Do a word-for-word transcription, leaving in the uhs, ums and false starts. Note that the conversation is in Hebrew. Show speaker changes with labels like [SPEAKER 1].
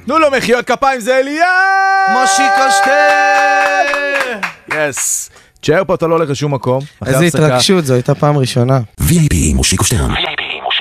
[SPEAKER 1] תנו לו מחיאות כפיים, זה אליאב!
[SPEAKER 2] מושיקו שטר!
[SPEAKER 1] יס. תשאר פה, אתה לא הולך לשום מקום.
[SPEAKER 2] איזה התרגשות, זו הייתה פעם ראשונה.
[SPEAKER 3] וי איי פי מושיקו שטרן.